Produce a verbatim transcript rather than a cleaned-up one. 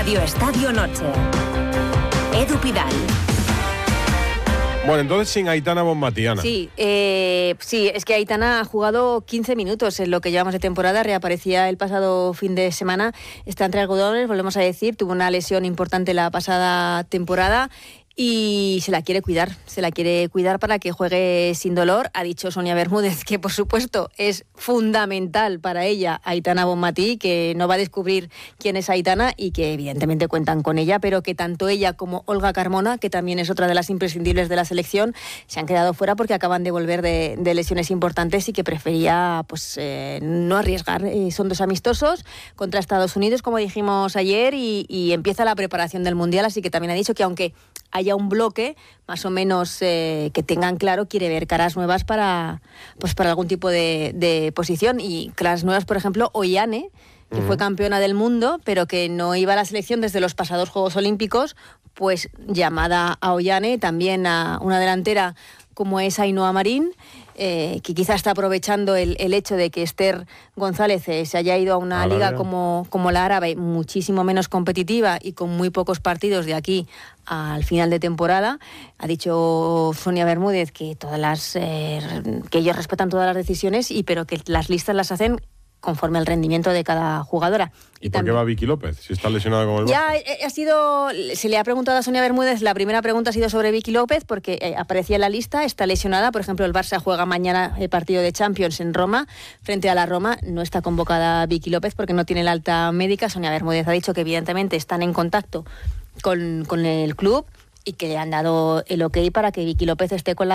Radio Estadio Noche. Edu Pidal. Bueno, entonces sin Aitana Bonmatí, Ana. Sí, eh, sí, es que Aitana ha jugado quince minutos en lo que llevamos de temporada, reaparecía el pasado fin de semana, está entre algodones, volvemos a decir, tuvo una lesión importante la pasada temporada y se la quiere cuidar, se la quiere cuidar para que juegue sin dolor. Ha dicho Sonia Bermúdez que, por supuesto, es fundamental para ella Aitana Bonmatí, que no va a descubrir quién es Aitana y que evidentemente cuentan con ella, pero que tanto ella como Olga Carmona, que también es otra de las imprescindibles de la selección, se han quedado fuera porque acaban de volver de, de lesiones importantes y que prefería pues eh, no arriesgar. Eh, son dos amistosos contra Estados Unidos, como dijimos ayer, y, y empieza la preparación del Mundial, así que también ha dicho que aunque haya un bloque, más o menos eh, que tengan claro, quiere ver caras nuevas para, pues para algún tipo de, de posición. Y caras nuevas, por ejemplo, Ollane, que uh-huh. fue campeona del mundo, pero que no iba a la selección desde los pasados Juegos Olímpicos, pues llamada a Ollane, también a una delantera como es Ainhoa Marín, eh, que quizá está aprovechando el, el hecho de que Esther González eh, se haya ido a una a liga como, como la árabe, muchísimo menos competitiva y con muy pocos partidos de aquí al final de temporada. Ha dicho Sonia Bermúdez que todas las eh, que ellos respetan todas las decisiones, y pero que las listas las hacen conforme al rendimiento de cada jugadora. ¿Y, ¿Y por qué va Vicky López? Si está lesionada como el Ya ha sido, se le ha preguntado a Sonia Bermúdez, la primera pregunta ha sido sobre Vicky López, porque eh, aparecía en la lista, está lesionada. Por ejemplo, el Barça juega mañana el partido de Champions en Roma, frente a la Roma. No está convocada Vicky López porque no tiene la alta médica. Sonia Bermúdez ha dicho que evidentemente están en contacto con, con el club y que le han dado el ok para que Vicky López esté con la